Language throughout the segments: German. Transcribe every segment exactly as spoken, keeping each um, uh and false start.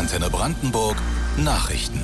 Antenne Brandenburg Nachrichten.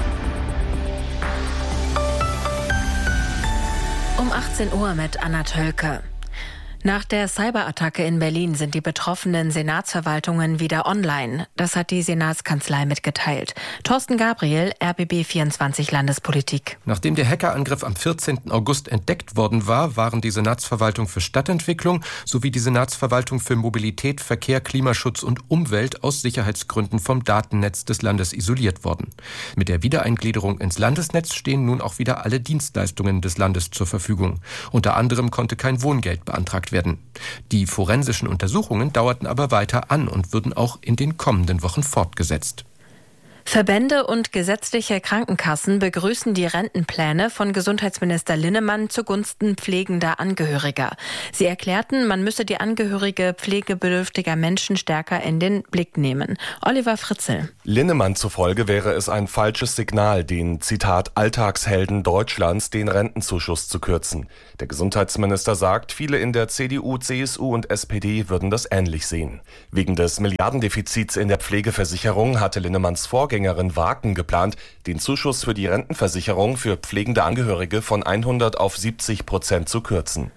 Um achtzehn Uhr mit Anna Tölke. Nach der Cyberattacke in Berlin sind die betroffenen Senatsverwaltungen wieder online. Das hat die Senatskanzlei mitgeteilt. Thorsten Gabriel, R B B vierundzwanzig Landespolitik. Nachdem der Hackerangriff am vierzehnten August entdeckt worden war, waren die Senatsverwaltung für Stadtentwicklung sowie die Senatsverwaltung für Mobilität, Verkehr, Klimaschutz und Umwelt aus Sicherheitsgründen vom Datennetz des Landes isoliert worden. Mit der Wiedereingliederung ins Landesnetz stehen nun auch wieder alle Dienstleistungen des Landes zur Verfügung. Unter anderem konnte kein Wohngeld beantragt werden. Die forensischen Untersuchungen dauerten aber weiter an und würden auch in den kommenden Wochen fortgesetzt. Verbände und gesetzliche Krankenkassen begrüßen die Rentenpläne von Gesundheitsminister Linnemann zugunsten pflegender Angehöriger. Sie erklärten, man müsse die Angehörige pflegebedürftiger Menschen stärker in den Blick nehmen. Oliver Fritzl. Linnemann zufolge wäre es ein falsches Signal, den, Zitat, Alltagshelden Deutschlands den Rentenzuschuss zu kürzen. Der Gesundheitsminister sagt, viele in der C D U, C S U und S P D würden das ähnlich sehen. Wegen des Milliardendefizits in der Pflegeversicherung hatte Linnemanns Vorgängerin Waken geplant, den Zuschuss für die Rentenversicherung für pflegende Angehörige von hundert auf siebzig Prozent zu kürzen.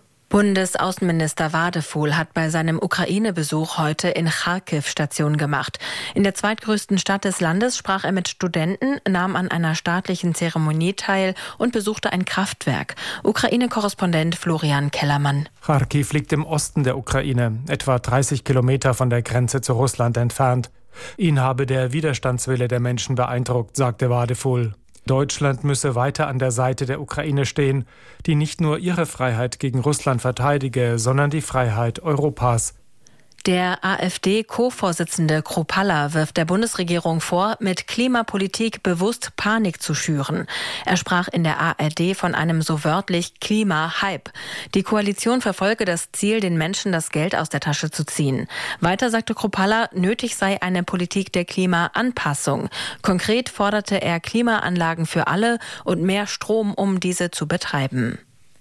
Bundesaußenminister Wadefuhl hat bei seinem Ukraine-Besuch heute in Charkiw Station gemacht. In der zweitgrößten Stadt des Landes sprach er mit Studenten, nahm an einer staatlichen Zeremonie teil und besuchte ein Kraftwerk. Ukraine-Korrespondent Florian Kellermann. Charkiw liegt im Osten der Ukraine, etwa dreißig Kilometer von der Grenze zu Russland entfernt. Ihn habe der Widerstandswille der Menschen beeindruckt, sagte Wadefuhl. Deutschland müsse weiter an der Seite der Ukraine stehen, die nicht nur ihre Freiheit gegen Russland verteidige, sondern die Freiheit Europas. Der AfD-Co-Vorsitzende Kruppalla wirft der Bundesregierung vor, mit Klimapolitik bewusst Panik zu schüren. Er sprach in der A R D von einem so wörtlich Klima-Hype. Die Koalition verfolge das Ziel, den Menschen das Geld aus der Tasche zu ziehen. Weiter sagte Kruppalla, nötig sei eine Politik der Klimaanpassung. Konkret forderte er Klimaanlagen für alle und mehr Strom, um diese zu betreiben.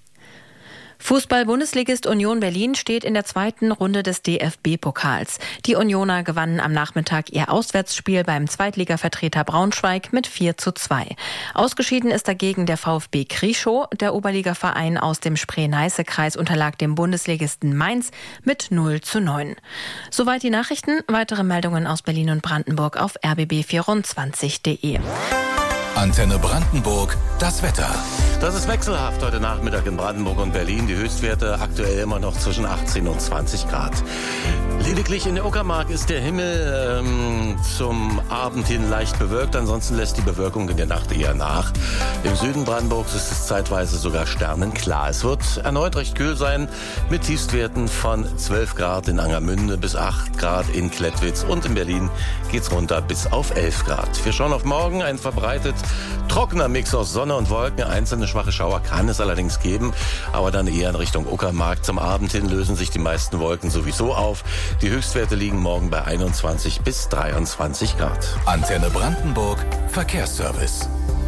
Fußball-Bundesligist Union Berlin steht in der zweiten Runde des D F B-Pokals. Die Unioner gewannen am Nachmittag ihr Auswärtsspiel beim Zweitligavertreter Braunschweig mit vier zu zwei. Ausgeschieden ist dagegen der VfB Krieschow. Der Oberligaverein aus dem Spree-Neiße-Kreis unterlag dem Bundesligisten Mainz mit null zu neun. Soweit die Nachrichten. Weitere Meldungen aus Berlin und Brandenburg auf r b b vierundzwanzig punkt d e. Antenne Brandenburg, das Wetter. Das ist wechselhaft heute Nachmittag in Brandenburg und Berlin. Die Höchstwerte aktuell immer noch zwischen achtzehn und zwanzig Grad. Lediglich in der Uckermark ist der Himmel ähm, zum Abend hin leicht bewölkt. Ansonsten lässt die Bewölkung in der Nacht eher nach. Im Süden Brandenburgs ist es zeitweise sogar sternenklar. Es wird erneut recht kühl sein mit Tiefstwerten von zwölf Grad in Angermünde bis acht Grad in Klettwitz. Und in Berlin geht's runter bis auf elf Grad. Wir schauen auf morgen. Ein verbreitet trockener Mix aus Sonne und Wolken. Einzelne schwache Schauer kann es allerdings geben, aber dann eher in Richtung Uckermark. Zum Abend hin lösen sich die meisten Wolken sowieso auf. Die Höchstwerte liegen morgen bei einundzwanzig bis dreiundzwanzig Grad. Antenne Brandenburg, Verkehrsservice.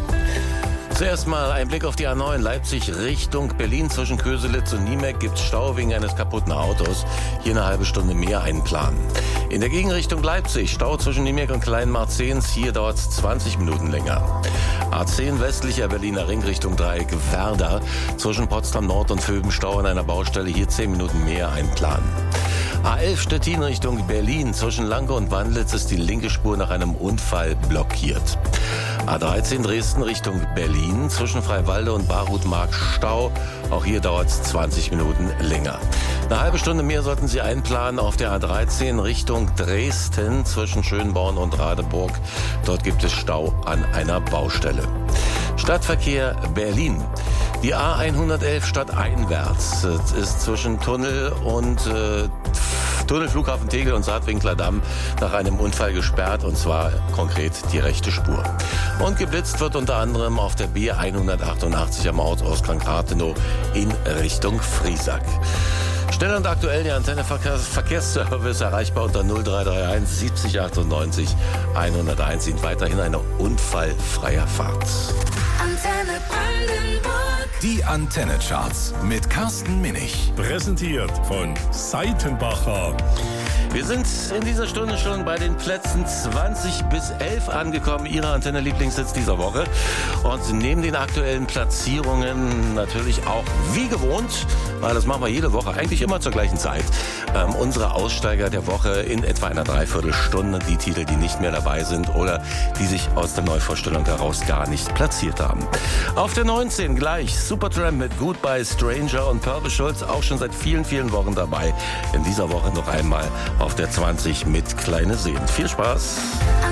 Zuerst mal ein Blick auf die A neun Leipzig Richtung Berlin. Zwischen Köselitz und Niemek gibt es Stau wegen eines kaputten Autos. Hier eine halbe Stunde mehr einplanen. In der Gegenrichtung Leipzig Stau zwischen Niemek und Kleinmarzens. Hier dauert es zwanzig Minuten länger. A zehn westlicher Berliner Ring Richtung Dreieck Werder. Zwischen Potsdam Nord und Vöben Stau an einer Baustelle. Hier zehn Minuten mehr einplanen. A elf Stettin Richtung Berlin. Zwischen Lanke und Wandlitz ist die linke Spur nach einem Unfall blockiert. A dreizehn Dresden Richtung Berlin. Zwischen Freiwalde und Barhutmark Stau. Auch hier dauert es zwanzig Minuten länger. Eine halbe Stunde mehr sollten Sie einplanen auf der A dreizehn Richtung Dresden. Zwischen Schönborn und Radeburg. Dort gibt es Stau an einer Baustelle. Stadtverkehr Berlin. Die A hundertelf stadteinwärts ist zwischen Tunnel und äh, Tunnel Flughafen Tegel und Saatwinkler Damm nach einem Unfall gesperrt, und zwar konkret die rechte Spur. Und geblitzt wird unter anderem auf der B hundertachtundachtzig am Ortsausgang Rathenow in Richtung Friesack. Schnell und aktuell der Antenne Verkehrsservice erreichbar unter null drei drei eins siebzig achtundneunzig hunderteins. Ihnen weiterhin eine unfallfreie Fahrt. Antenne Brandenburg. Die Antenne-Charts mit Carsten Minich. Präsentiert von Seitenbacher. Wir sind in dieser Stunde schon bei den Plätzen zwanzig bis elf angekommen, Ihre Antenne-Lieblingssitz dieser Woche. Und neben den aktuellen Platzierungen natürlich auch wie gewohnt, weil das machen wir jede Woche, eigentlich immer zur gleichen Zeit, ähm, unsere Aussteiger der Woche in etwa einer Dreiviertelstunde, die Titel, die nicht mehr dabei sind oder die sich aus der Neuvorstellung heraus gar nicht platziert haben. Auf der neunzehn gleich Supertramp mit Goodbye Stranger und Purple Schulz, auch schon seit vielen, vielen Wochen dabei. In dieser Woche noch einmal auf der zwanzig mit Kleine Seen. Viel Spaß!